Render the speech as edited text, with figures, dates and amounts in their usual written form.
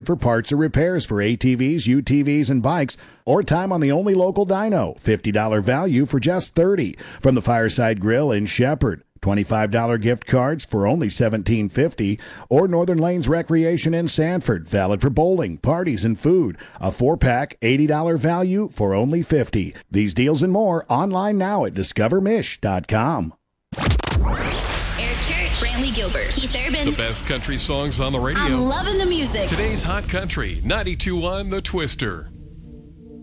for parts or repairs for ATVs, UTVs, and bikes, or time on the only local dyno. $50 value for just $30 from the Fireside Grill in Shepherd. $25 gift cards for only $17.50, or Northern Lanes Recreation in Sanford, valid for bowling, parties, and food. A 4-pack, $80 value for only $50. These deals and more online now at discovermish.com. Eric Church, Brantley Gilbert, Keith Urban. The best country songs on the radio. I'm loving the music. Today's Hot Country, 92.1 The Twister.